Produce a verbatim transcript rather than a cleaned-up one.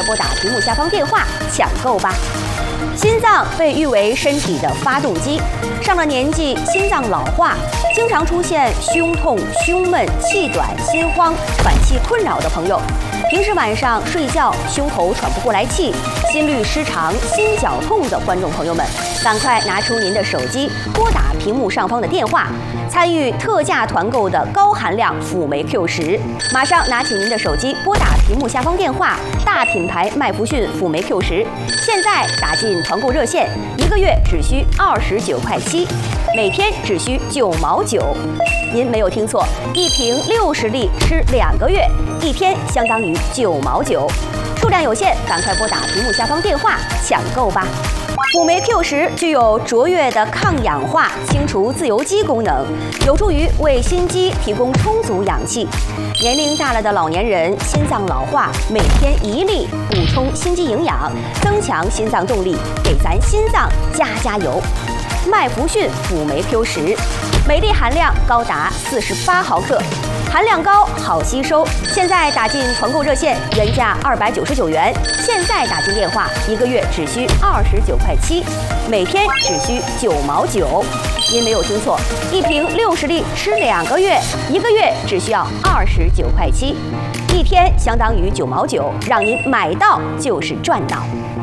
拨打屏幕下方电话抢购吧。心脏被誉为身体的发动机，上了年纪，心脏老化，经常出现胸痛、胸闷、气短、心慌、喘气困扰的朋友，平时晚上睡觉胸口喘不过来气、心律失常、心绞痛的观众朋友们，赶快拿出您的手机，拨打屏幕上方的电话，参与特价团购的高含量辅酶 Q 十。马上拿起您的手机，拨打屏幕下方电话，大品牌麦弗逊辅酶 Q 十，现在打进团购热线，一个月只需二十九块七，每天只需九毛九。您没有听错，一瓶六十粒吃两个月，一天相当于九毛九。数量有限，赶快拨打屏幕下方电话抢购吧。辅酶 Q 十具有卓越的抗氧化、清除自由基功能，有助于为心肌提供充足氧气。年龄大了的老年人心脏老化，每天一粒，补充心肌营养，增强心脏动力，给咱心脏加加油。麦弗逊辅酶 Q 十，每粒含量高达四十八毫克。含量高，好吸收。现在打进团购热线，原价二百九十九元，现在打进电话，一个月只需二十九块七，每天只需九毛九。您没有听错，一瓶六十粒吃两个月，一个月只需要二十九块七，一天相当于九毛九，让您买到就是赚到。